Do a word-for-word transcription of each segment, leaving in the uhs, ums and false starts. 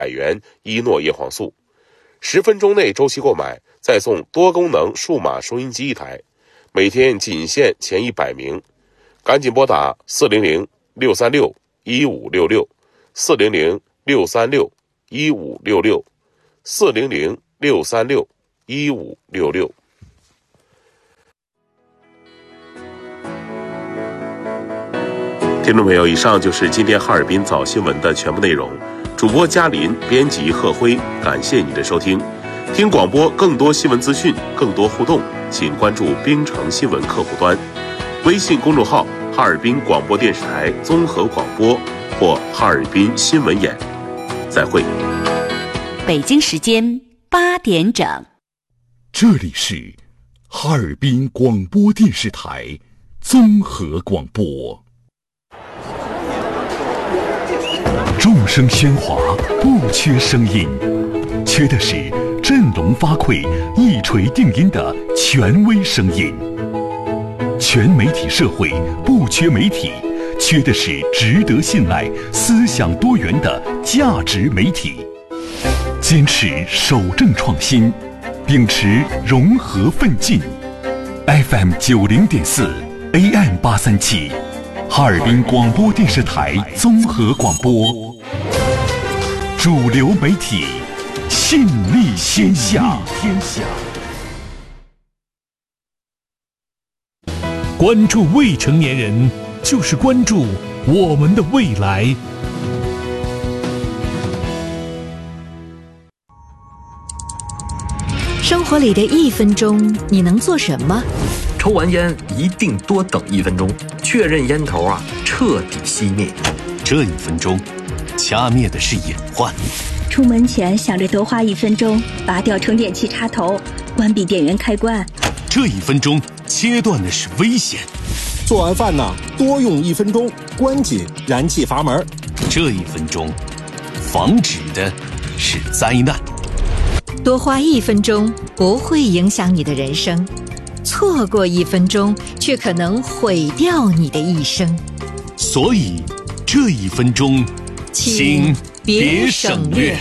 百元伊诺叶黄素，十分钟内周期购买，再送多功能数码收音机一台，每天仅限前一百名，赶紧拨打四零零六三六一五六六，四零零六三六一五六六，四零零六三六一五六六。听众朋友，以上就是今天哈尔滨早新闻的全部内容。主播嘉林，编辑贺辉，感谢你的收听。听广播更多新闻资讯，更多互动，请关注冰城新闻客户端、微信公众号哈尔滨广播电视台综合广播或哈尔滨新闻眼。再会。 北京时间八点整， 这里是哈尔滨广播电视台综合广播。众声喧哗，不缺声音，缺的是振聋发聩、一锤定音的权威声音。全媒体社会不缺媒体，缺的是值得信赖、思想多元的价值媒体。坚持守正创新，秉持融合奋进。F M 九零点四 ，A M 八三七，哈尔滨广播电视台综合广播。主流媒体，信力天下。天下。 关注未成年人，就是关注我们的未来。 生活里的一分钟，你能做什么？ 抽完烟一定多等一分钟，确认烟头啊彻底熄灭。 这一分钟，掐灭的是隐患。 出门前想着多花一分钟，拔掉充电器插头，关闭电源开关。 这一分钟，切断的是危险。 做完饭呢，多用一分钟，关紧燃气阀门。 这一分钟，防止的是灾难。 多花一分钟不会影响你的人生，错过一分钟却可能毁掉你的一生。 所以这一分钟，请别省略。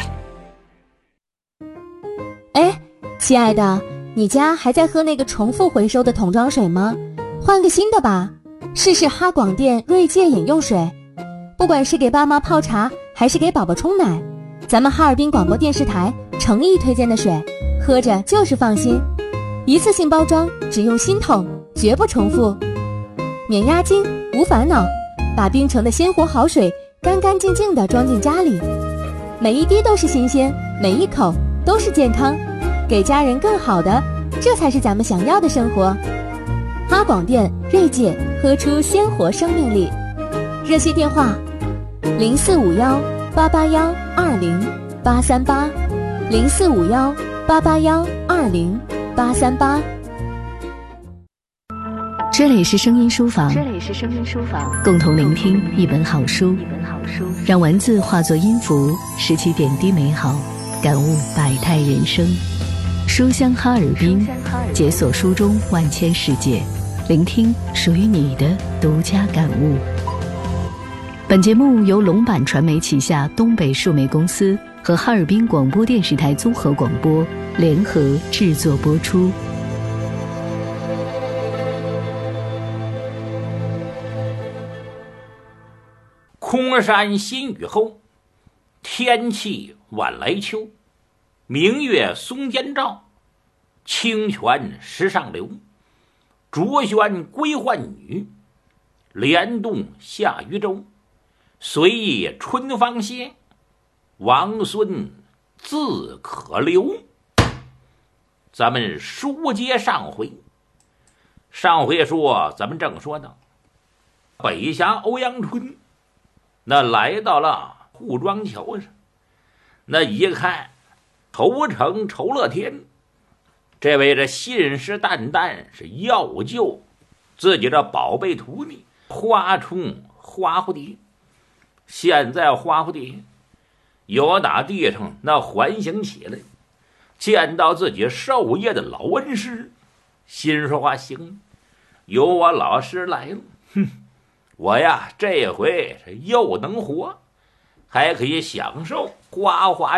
哎，亲爱的，你家还在喝那个重复回收的桶装水吗？换个新的吧，试试哈广电锐界饮用水。不管是给爸妈泡茶，还是给宝宝冲奶，咱们哈尔滨广播电视台诚意推荐的水，喝着就是放心。一次性包装，只用新桶，绝不重复，免押金，无烦恼，把冰城的鲜活好水干干净净地装进家里，每一滴都是新鲜，每一口都是健康，给家人更好的，这才是咱们想要的生活。哈广电锐界，喝出鲜活生命力。热线电话零四五幺八八幺二零八三八，零四五幺八八幺二零八三八。 这里是声音书房， 这里是声音书房， 共同聆听一本好书， 一本好书， 让文字化作音符，拾起点滴美好，感悟百态人生。书香哈尔滨，解锁书中万千世界，聆听属于你的独家感悟。本节目由龙板传媒旗下东北数媒公司和哈尔滨广播电视台综合广播联合制作播出。 空山新雨后，天气晚来秋，明月松间照，清泉石上流。竹喧归浣女，莲动下渔舟。随意春芳歇，王孙自可留。咱们书接上回，上回说咱们正说到北峡欧阳春那来到了护庄桥上，那一看愁成愁乐天，这位这信誓旦旦是要救自己的宝贝徒弟花冲花蝴蝶。现在花蝴蝶由打地上那环形起来，见到自己授业的老恩师，心说话行，有我老师来了，哼，我呀这回是又能活， 还可以享受刮滑